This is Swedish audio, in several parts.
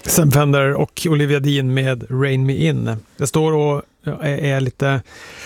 Sam Fender och Olivia Dean med Rain Me In. Jag står och är lite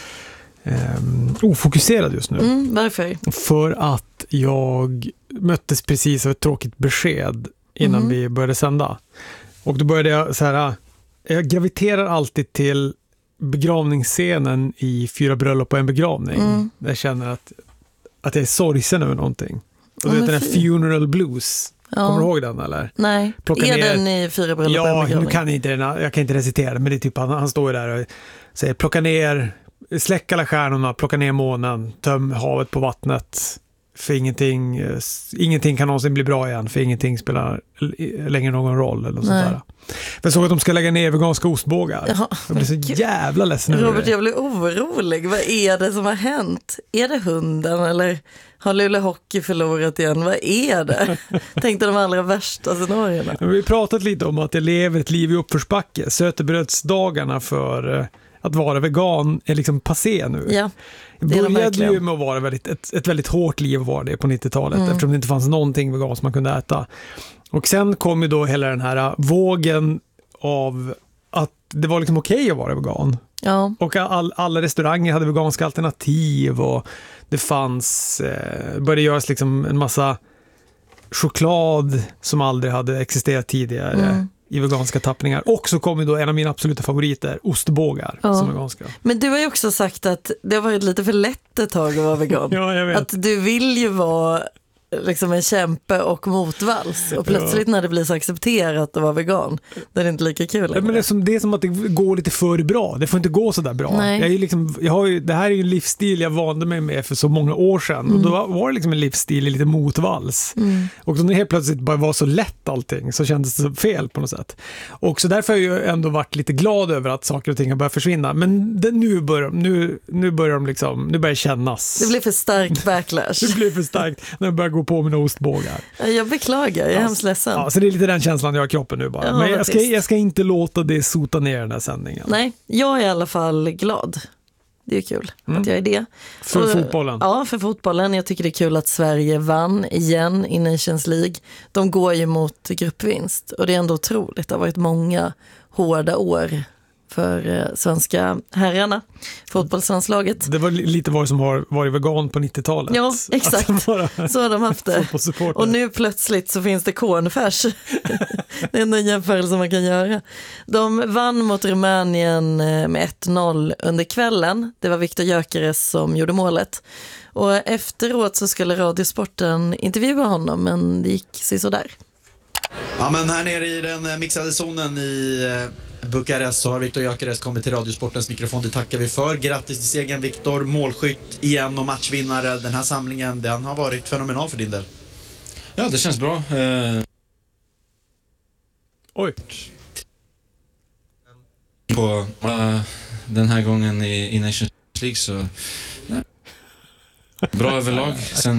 ofokuserad just nu. Varför? För att jag möttes precis av ett tråkigt besked innan vi började sända. Och då började jag så här, jag graviterar alltid till begravningsscenen i 4 bröllop och en begravning. Där jag känner att jag är sorgsen över någonting. Och du vet den här Funeral Blues. Kommer du ihåg den eller? Nej. Den i 4 bröllop och en begravning? Nu kan jag kan inte recitera det, men det är typ han står där och säger plocka ner, släck alla stjärnorna, plocka ner månen, töm havet på vattnet. För ingenting kan någonsin bli bra igen, för ingenting spelar längre någon roll eller sånt där. Jag såg att de ska lägga ner veganska ostbågar. Jag blir så jävla ledsen. Robert, jag blir orolig. Vad är det som har hänt? Är det hunden eller har Luleå Hockey förlorat igen? Vad är det? Tänkte de allra värsta scenarierna. Vi har pratat lite om att jag lever ett liv i uppförsbacke. Sötebrödsdagarna för att vara vegan är liksom passé nu. Ja, det började ju med att vara ett väldigt hårt liv var det på 90-talet eftersom det inte fanns någonting vegan som man kunde äta. Och sen kom ju då hela den här vågen av att det var liksom okej att vara vegan. Ja. Och alla restauranger hade veganska alternativ och det fanns började göras liksom en massa choklad som aldrig hade existerat tidigare i veganska tappningar. Och så kom ju då en av mina absoluta favoriter, ostbågar som veganska. Men du har ju också sagt att det har varit lite för lätt ett tag att vara vegan. Ja, jag vet. Att du vill ju vara liksom en kämpe och motvalls. Och plötsligt när det blir så accepterat att vara vegan, då är det inte lika kul. Men det är som att det går lite för bra. Det får inte gå så där bra. Det här är ju en livsstil jag vande mig med för så många år sedan. Och då var det liksom en livsstil lite motvalls. Och då helt plötsligt bara var så lätt allting så kändes det så fel på något sätt. Och så därför har jag ju ändå varit lite glad över att saker och ting har börjat försvinna. Men nu börjar de liksom, nu börjar det kännas. Det blir för stark backlash. Det blir för starkt när jag börjar gå på mina ostbågar. Jag beklagar, jag är hemskt ledsen. Ja, så det är lite den känslan jag har i kroppen nu bara. Men jag ska inte låta det sota ner den här sändningen. Nej, jag är i alla fall glad. Det är kul att jag är det. För fotbollen? Ja, för fotbollen. Jag tycker det är kul att Sverige vann igen i Nations League. De går ju mot gruppvinst och det är ändå otroligt. Det har varit många hårda år för svenska herrarna, fotbollslandslaget. Det var lite vad som har varit vegan på 90-talet. Ja, exakt. Så har de haft det. Och nu plötsligt så finns det cornfärs. Det är en jämförelse man kan göra. De vann mot Rumänien med 1-0 under kvällen. Det var Viktor Gyökeres som gjorde målet. Och efteråt så skulle Radiosporten intervjua honom, men det gick så där. Ja, men här nere i den mixade zonen i Bukarest så har Viktor Gyökeres kommit till Radiosportens mikrofon. Det tackar vi för. Grattis till segern, Viktor. Målskytt igen och matchvinnare. Den här samlingen, den har varit fenomenal för din del. Ja, det känns bra. Oj. På den här gången i Nations League så bra överlag. Sen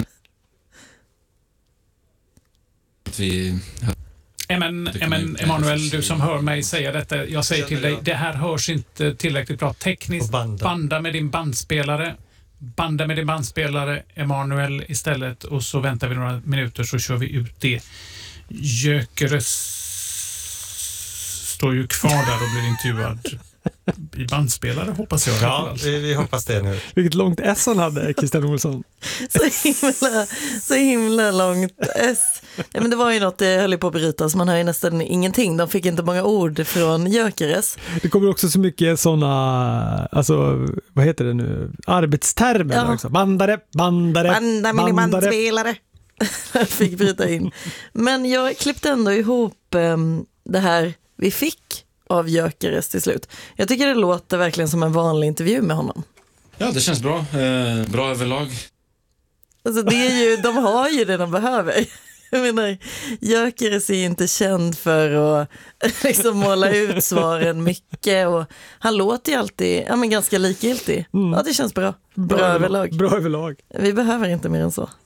att vi... Emanuel, du som hör mig säga detta, jag säger till dig, det här hörs inte tillräckligt bra tekniskt. Banda med din bandspelare, Emanuel istället, och så väntar vi några minuter så kör vi ut det. Gyökeres står ju kvar där och blir intervjuad i bandspelare, hoppas jag. Ja, vi hoppas det nu. Vilket långt S han hade, Christian Olsson. Så himla långt S. Ja, men det var ju något, det höll på att brytas. Man hör ju nästan ingenting. De fick inte många ord från Gyökeres. Det kommer också så mycket sådana, alltså, vad heter det nu? Arbetstermer. Ja. Också. Bandare. Bandspelare. Fick bryta in. Men jag klippte ändå ihop det här vi fick av Gyökeres till slut. Jag tycker det låter verkligen som en vanlig intervju med honom. Ja, det känns bra. Bra överlag. Alltså det är ju, de har ju det de behöver. Jag menar, Gyökeres är ju inte känd för att liksom måla ut svaren mycket, och han låter ju alltid ganska likgiltig. Ja, det känns bra. Bra överlag. Bra överlag. Vi behöver inte mer än så.